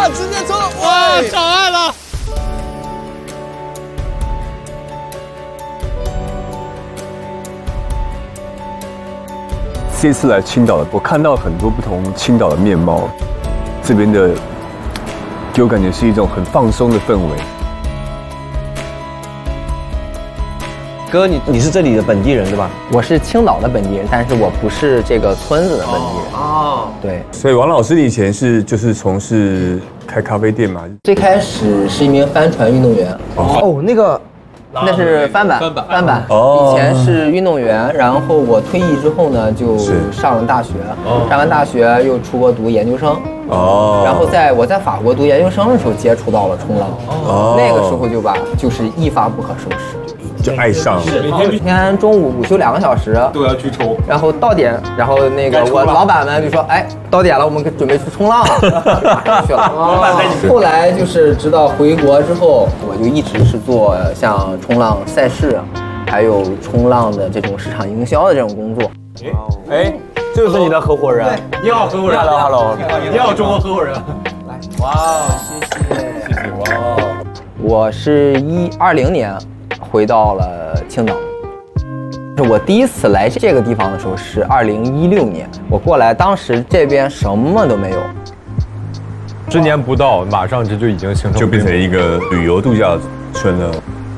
直接冲了！哇，上岸了！ 这次来青岛，我看到很多不同青岛的面貌，这边的给我感觉是一种很放松的氛围。 哥，你是这里的本地人对吧？ 我是青岛的本地人，但是我不是这个村子的本地人。 哦， 对。 所以王老师你以前就是从事开咖啡店嘛？ 最开始是一名帆船运动员。 哦， 那是帆板。 哦。 以前是运动员，然后我退役之后呢，就上了大学。上完大学又出国读研究生。 哦。然后我在法国读研究生的时候接触到了冲浪。哦。那个时候就是一发不可收拾。 就爱上了， 每天中午午休2个小时都要去冲， 然后到点，然后那个我老板们就说，哎，到点了，我们准备去冲浪了，去了。后来就是直到回国之后，我就一直是做像冲浪赛事，还有冲浪的这种市场营销的这种工作。 哎，这就是你的合伙人。 对，你好，合伙人。 Hello， 你好，中国合伙人。 来，哇，谢谢，哇。我是2020年。回到了青岛。我第一次来这个地方的时候是2016年，我过来，当时这边什么都没有。 10年不到，马上这就已经形成， 就变成一个旅游度假村了。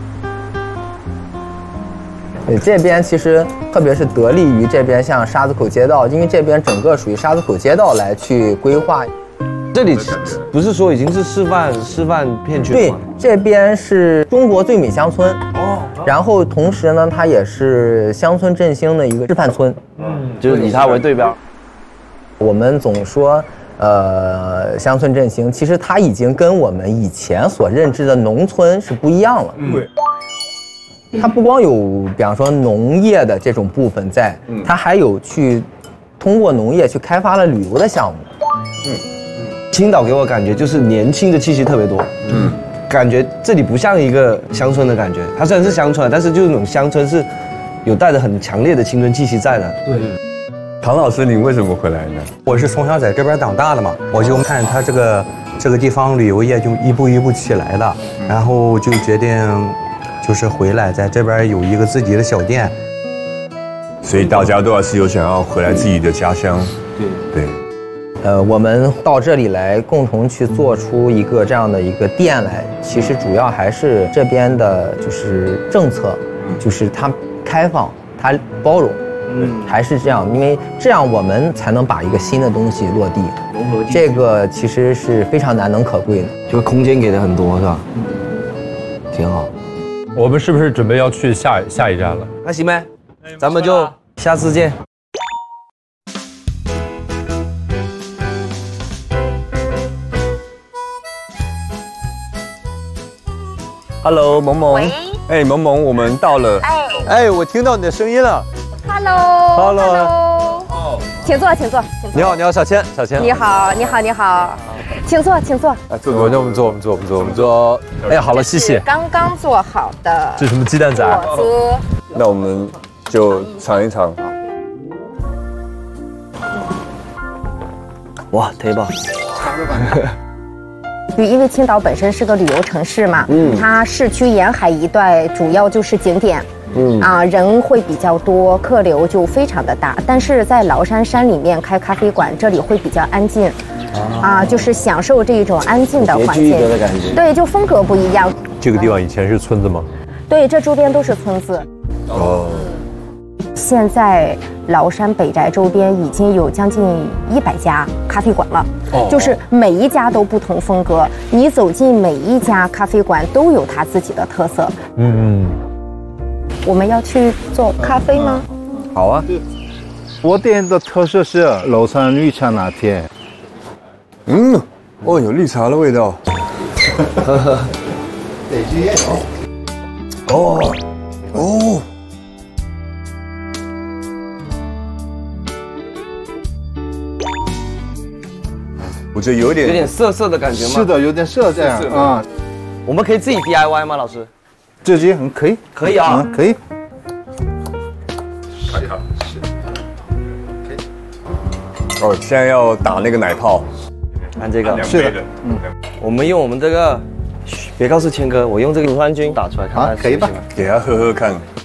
对，这边其实特别是得力于这边像沙子口街道，因为这边整个属于沙子口街道来去规划。 这里不是说已经是示范片区了吗？ 对，这边是中国最美乡村然后同时呢，它也是乡村振兴的一个示范村。 就是以它为对标。 我们总说，乡村振兴，其实它已经跟我们以前所认知的农村是不一样了。它不光有，比方说农业的这种部分在，它还有去通过农业去开发了旅游的项目。 青岛给我感觉就是年轻的气息特别多，感觉这里不像一个乡村的感觉。它虽然是乡村，但是就是那种乡村是有带着很强烈的青春气息在的。 对。唐老师，你为什么回来呢？ 我是从小在这边长大的嘛，我就看他这个地方旅游业就一步一步起来了，然后就决定就是回来，在这边有一个自己的小店。 所以大家都还是有想要回来自己的家乡。对。 我们到这里来共同去做出一个这样的一个店来，其实主要还是这边的就是政策，就是它开放，它包容，还是这样，因为这样我们才能把一个新的东西落地。这个其实是非常难能可贵的， 这个空间给的很多，是吧？挺好。 我们是不是准备要去下一站了？ 那行呗，咱们就下次见。Hello， 萌萌。 喂。 哎，萌萌，我们到了。 哎，我听到你的声音了。 Hello。请坐。 你好，小千。 你好。请坐。 我们坐。哎呀，好了，谢谢。 刚刚做好的。 这什么鸡蛋仔？ 果子。 那我们就尝一尝。 哇，忒棒。 因为青岛本身是个旅游城市嘛，它市区沿海一带主要就是景点，人会比较多，客流就非常的大。但是在崂山山里面开咖啡馆，这里会比较安静，就是享受这种安静的环境， 别具一格的感觉。 对，就风格不一样。 这个地方以前是村子吗？ 对，这周边都是村子。现在崂山北宅周边已经有将近100家咖啡馆了，就是每一家都不同风格，你走进每一家咖啡馆都有它自己的特色。我们要去做咖啡吗？ 好啊。 我店的特色是崂山绿茶拿铁。 有绿茶的味道。我觉得有点涩的感觉吗？ 是的，有点涩这样我们可以自己 DIY 吗，老师？ 自己可以。 可以啊， 可以。 现在要打那个奶泡。 按这个。 是的， 我们用我们这个，别告诉谦哥，我用这个乳酸菌打出来看看。 可以吧？ 给他喝喝看。